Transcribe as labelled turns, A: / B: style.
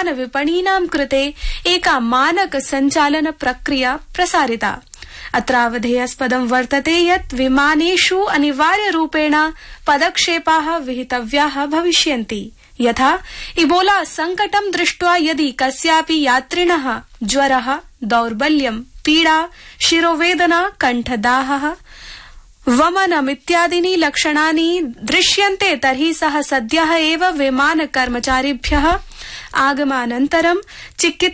A: विमान विपणीनां कृते एका मानक सञ्चालन प्रक्रिया प्रसारिता। अत्रावधेयास्पदं वर्तते यत् विमानेषु अनिवार्यरूपेण पदक्षेपाः विहितव्याः भविष्यन्ति। यथा इबोला संकटं दृष्ट्वा यदि कस्यापि यात्रिणः ज्वरः, दौर्बल्यं, पीडा, शिरोवेदना, कण्ठदाहः, वमनमित्यादीनि लक्षणानि दृश्यन्ते तर्हि सः सद्यः एव विमानकर्मचारिभ्यः आगमनानन्तरं चिकित्सा